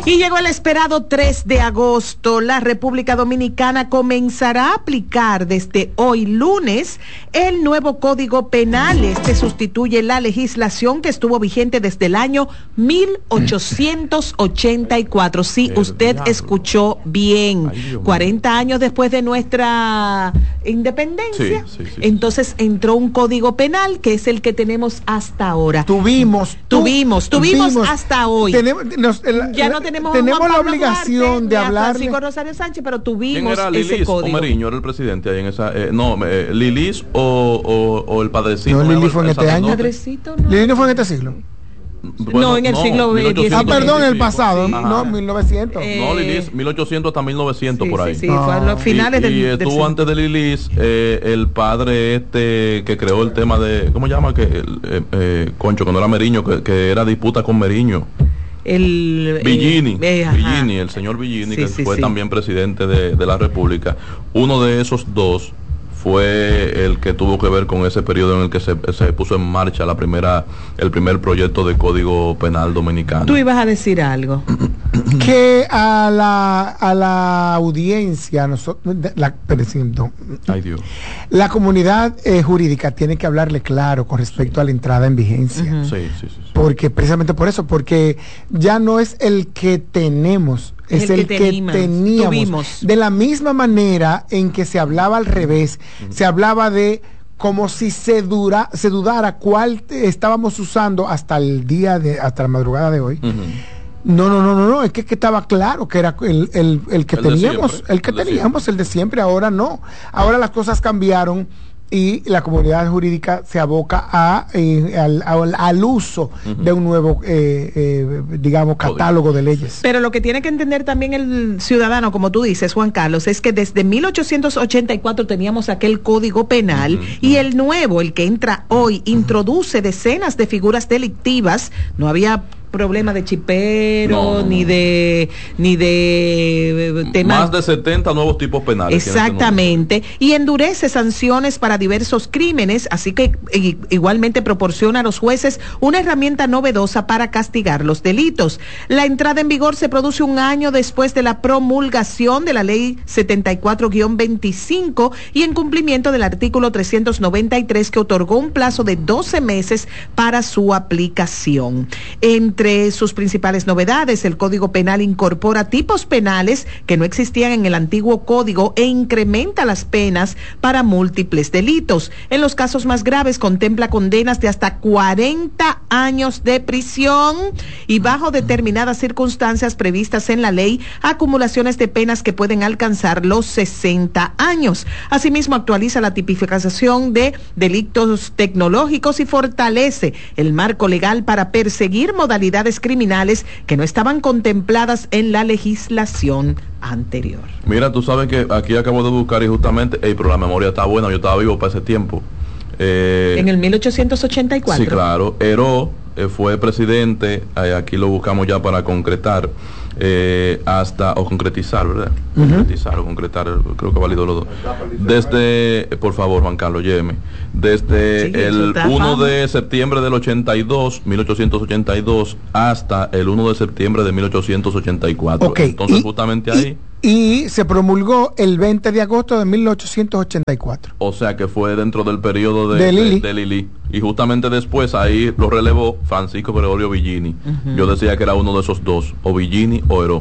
Y llegó el esperado 3 de agosto. La República Dominicana comenzará a aplicar desde hoy lunes el nuevo Código Penal. Este sustituye la legislación que estuvo vigente desde el año 1884. Sí, usted escuchó bien. 40 años después de nuestra independencia. Sí. Entonces entró un Código Penal que es el que tenemos hasta ahora. Tuvimos hasta hoy. Ya no tenemos la obligación de hablar. Francisco Rosario Sánchez, pero tuvimos ese Lilis código. O Mariño era el presidente ahí en esa. Lilis o el padrecito. No, Lilis fue en este año. Padrecito, no. Lilis no fue en este siglo. Bueno, en el siglo XX. Perdón, en el pasado. No, 1900. No, Lilis, 1800 hasta 1900 por ahí. Sí, fue a los finales y estuvo antes de Lilis el padre que creó el tema de, ¿cómo se llama? Concho, que no era Meriño, que era disputa con Meriño. Villini, el señor Villini, que fue también presidente de la República. Uno de esos dos fue el que tuvo que ver con ese periodo en el que se puso en marcha el primer proyecto de Código Penal dominicano. Tú ibas a decir algo. Que a la audiencia, la comunidad jurídica tiene que hablarle claro con respecto a la entrada en vigencia. Sí. Porque precisamente por eso, porque ya no es el que tenemos, es el que teníamos. De la misma manera en que se hablaba al revés, se hablaba de como si se dudara cuál estábamos usando hasta la madrugada de hoy. No, es que estaba claro que era el que teníamos, el de siempre, ahora no. Ahora las cosas cambiaron y la comunidad jurídica se aboca al uso de un nuevo catálogo de leyes. Pero lo que tiene que entender también el ciudadano, como tú dices, Juan Carlos, es que desde 1884 teníamos aquel Código Penal y el nuevo, el que entra hoy, introduce decenas de figuras delictivas. No había problema de chipero, ni de temas. Más de 70 nuevos tipos penales. Exactamente. Y endurece sanciones para diversos crímenes, así que igualmente proporciona a los jueces una herramienta novedosa para castigar los delitos. La entrada en vigor se produce un año después de la promulgación de la ley 74-25 y en cumplimiento del artículo 393 que otorgó un plazo de 12 meses para su aplicación. Entre sus principales novedades, el Código Penal incorpora tipos penales que no existían en el antiguo código e incrementa las penas para múltiples delitos. En los casos más graves contempla condenas de hasta 40 años de prisión y bajo determinadas circunstancias previstas en la ley, acumulaciones de penas que pueden alcanzar los 60 años. Asimismo, actualiza la tipificación de delitos tecnológicos y fortalece el marco legal para perseguir modalidades criminales que no estaban contempladas en la legislación anterior. Mira, tú sabes que aquí acabo de buscar y justamente, pero la memoria está buena, yo estaba vivo para ese tiempo. En el 1884. Sí, claro. Heró fue presidente, aquí lo buscamos ya para concretar, concretizar, ¿verdad? Concretar, creo que válido los dos. Desde, por favor, Juan Carlos, lléveme. Desde el 1 de septiembre del 1882, hasta el 1 de septiembre de 1884. Okay. Entonces, justamente ahí. Y se promulgó el 20 de agosto de 1884. O sea que fue dentro del periodo de Lili. Y justamente después ahí lo relevó Francisco Gregorio Villini. Yo decía que era uno de esos dos, o Villini o Heró.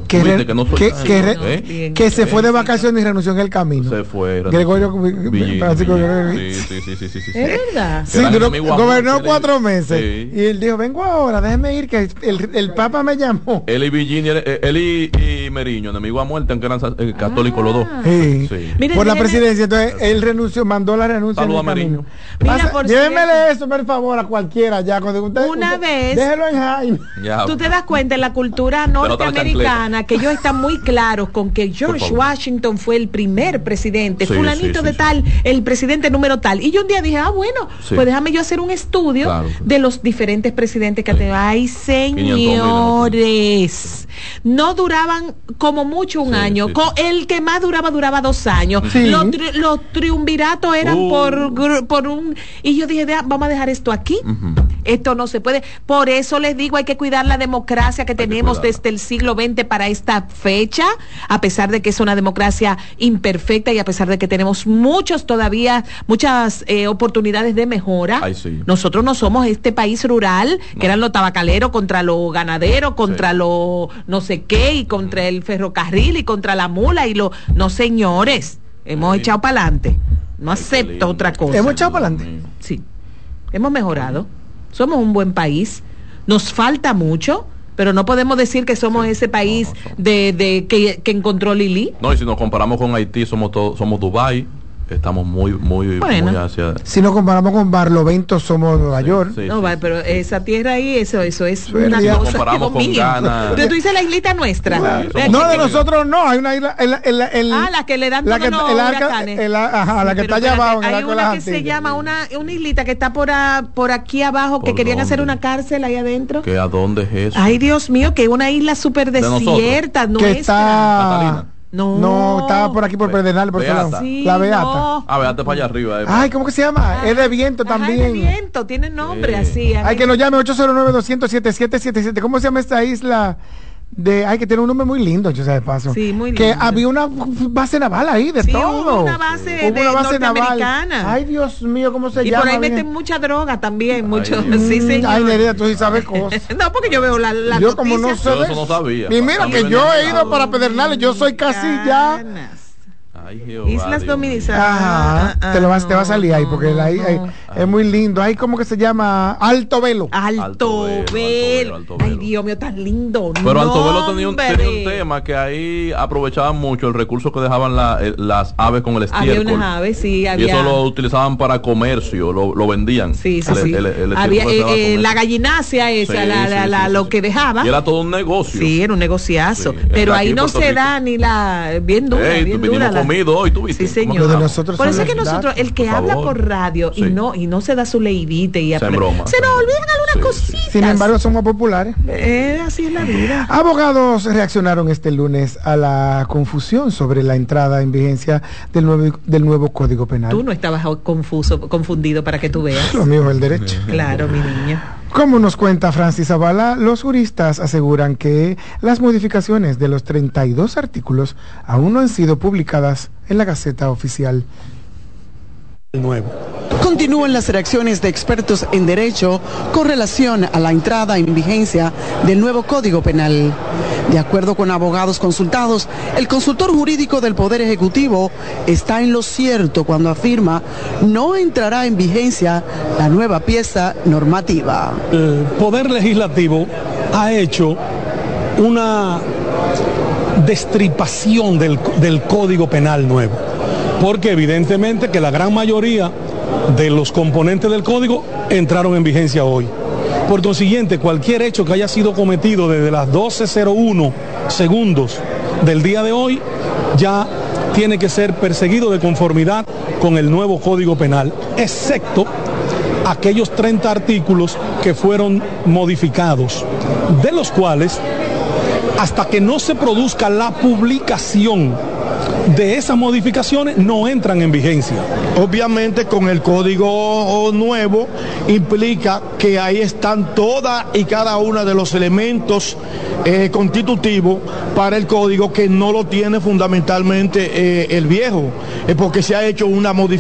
Que se fue de vacaciones y renunció en el camino. Se fue. Gregorio Villini. Francisco Gregorio. Sí. ¿Es verdad? Sí, gobernó 4 meses. Sí. Y él dijo, vengo ahora, déjeme ir, que el Papa me llamó. Él y Villini, él y Meriño, enemigo a muerte, aunque eran católicos los dos. Sí. Miren, por la presidencia, entonces él renunció, mandó la renuncia. Saludos a Meriño. Llévemele eso, por favor, a cualquiera ya. Una vez. Déjelo en Jaime. Tú te das cuenta en la cultura norteamericana que ellos están muy claros con que George Washington fue el primer presidente, fulanito de tal, el presidente número tal. Y yo un día dije, pues déjame yo hacer un estudio de los diferentes presidentes que ha tenido. Ay, señores. no duraban como mucho un año. El que más duraba 2 años. Los triunviratos eran por un... Y yo dije, vamos a dejar esto aquí. Esto no se puede. Por eso les digo, hay que cuidar la democracia que tenemos desde el siglo XX para esta fecha, a pesar de que es una democracia imperfecta y a pesar de que tenemos muchas oportunidades de mejora. Nosotros no somos este país rural, que eran los tabacaleros contra los ganaderos, contra los no sé qué, y contra el ferrocarril y contra la mula no, señores, hemos echado para adelante. No acepto otra cosa. ¿Hemos echado para adelante? Sí, hemos mejorado. Somos un buen país. Nos falta mucho, pero no podemos decir que somos ese país que encontró Lili. No, y si nos comparamos con Haití, somos Dubái. Estamos muy hacia... Si nos comparamos con Barlovento, somos Nueva York. Pero esa tierra ahí, eso es una cosa. Comparamos con Ghana. Pero tú dices la islita nuestra. No, de nosotros no. Hay una isla... la que le dan todos los huracanes. La que está allá abajo. Hay una que se llama una islita que está por aquí abajo, que querían hacer una cárcel ahí adentro. ¿Que a dónde es eso? Ay, Dios mío, que es una isla súper desierta nuestra. Que está... No, estaba por aquí por Pedernal, por Beata. lado. La Beata. Beata para allá arriba. Ay, ¿cómo que se llama? Es de viento también. Es de viento, tiene nombre así. Hay que nos llame 809-200-7777. ¿Cómo se llama esta isla? Que tiene un nombre muy lindo, yo sé de paso. Sí, muy lindo. Que había una base naval ahí, todo. Hubo una base norteamericana. Naval. Ay, Dios mío, ¿cómo se llama? Y por ahí meten mucha droga también, sí, señor. Ay, Nerea, tú sí sabes cosas. No, porque yo veo la yo como no sé eso no sabía. Y mira que yo he ido para Pedernales, yo soy casi ya... Islas Dominicanas. Te va a salir ahí porque es muy lindo. Ahí como que se llama Alto Velo. Alto Velo. Ay, Dios mío, tan lindo. Pero Alto Velo tenía un tema que ahí aprovechaban mucho el recurso que dejaban las aves con el estiércol. Había unas aves, sí, y eso lo utilizaban para comercio, lo vendían. Sí. Había la gallinácea esa, lo que dejaba. Y era todo un negocio. Sí, era un negociación. Pero ahí no se da ni la bien dura. Hoy, ¿tú viste? Sí, señor. Por eso es que nosotros, el que habla por radio y no se da su leidita y se nos olvidan algunas cositas. Sin embargo, somos populares. Así es la vida. Abogados reaccionaron este lunes a la confusión sobre la entrada en vigencia del nuevo Código Penal. Tú no estabas confundido para que tú veas. Lo mío es el derecho. Claro, mi niña. Como nos cuenta Francis Zavala, los juristas aseguran que las modificaciones de los 32 artículos aún no han sido publicadas en la Gaceta Oficial. Nuevo. Continúan las reacciones de expertos en derecho con relación a la entrada en vigencia del nuevo Código Penal. De acuerdo con abogados consultados, el consultor jurídico del Poder Ejecutivo está en lo cierto cuando afirma no entrará en vigencia la nueva pieza normativa. El Poder Legislativo ha hecho una destripación del Código Penal nuevo, porque evidentemente que la gran mayoría de los componentes del código entraron en vigencia hoy. Por consiguiente, cualquier hecho que haya sido cometido desde las 12:01 segundos del día de hoy ya tiene que ser perseguido de conformidad con el nuevo Código Penal, excepto aquellos 30 artículos que fueron modificados, de los cuales, hasta que no se produzca la publicación de esas modificaciones, no entran en vigencia. Obviamente con el código nuevo implica que ahí están todas y cada una de los elementos constitutivos para el código, que no lo tiene fundamentalmente el viejo, porque se ha hecho una modificación